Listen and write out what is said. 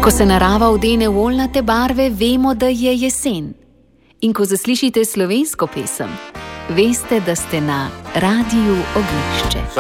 Ko se narava odene v oljnate barve, vemo, da je jesen. In ko zaslišite slovensko pesem, veste, da ste na Radiu Oglišče.